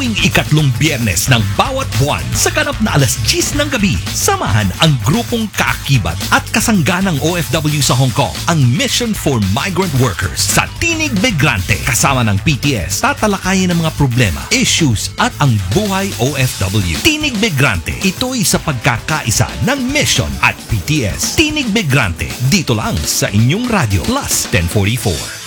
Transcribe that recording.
tuwing ikatlong biyernes ng bawat buwan sa ganap na alas 10 ng gabi. Samahan ang grupong kaakibat at kasangganang OFW sa Hong Kong, ang Mission for Migrant Workers sa Tinig Migrante. Kasama ng PTS, tatalakayin ang mga problema, issues at ang buhay OFW. Tinig Migrante, ito'y sa pagkakaisa ng Mission at PTS. Tinig Migrante, dito lang sa inyong radyo plus 1044.